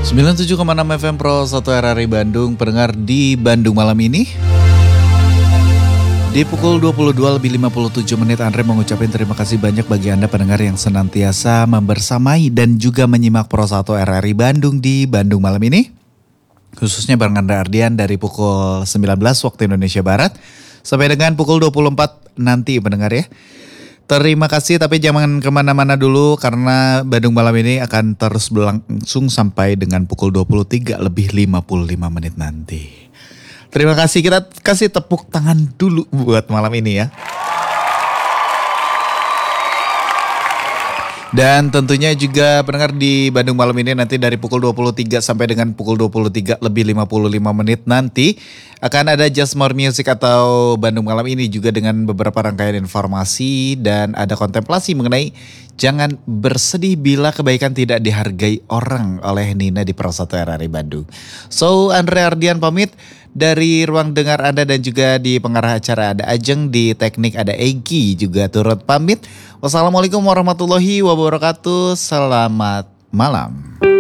97,6 FM Pro 1 RRI Bandung, pendengar di Bandung malam ini. Di pukul 22:57 Andre mengucapkan terima kasih banyak bagi Anda pendengar yang senantiasa membersamai dan juga menyimak Pro 1 RRI Bandung di Bandung malam ini. Khususnya bareng Andra Ardian dari pukul 19 waktu Indonesia Barat sampai dengan pukul 24 nanti pendengar ya. Terima kasih, tapi jangan kemana-mana dulu karena Bandung malam ini akan terus berlangsung sampai dengan pukul 23:55 nanti. Terima kasih, kita kasih tepuk tangan dulu buat malam ini ya. Dan tentunya juga pendengar di Bandung malam ini nanti dari pukul 23 sampai dengan pukul 23:55 nanti akan ada Just More Music atau Bandung malam ini juga dengan beberapa rangkaian informasi dan ada kontemplasi mengenai jangan bersedih bila kebaikan tidak dihargai orang oleh Nina di Pro 1 RRI Bandung. So Andre Ardian pamit dari ruang dengar Anda dan juga di pengarah acara ada Ajeng, di teknik ada Egi juga turut pamit. Wassalamualaikum warahmatullahi wabarakatuh. Selamat malam.